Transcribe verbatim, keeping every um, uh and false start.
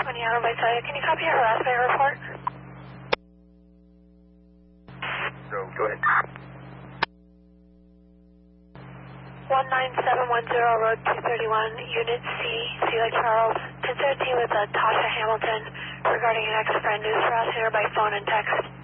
twenty Auto by Saya. Can you copy a harassment report? So, go ahead. one nine seven one zero Road two thirty-one, Unit C, Celia Charles. Concerned to you with uh, Tasha Hamilton regarding an ex-friend who's harassing her by phone and text.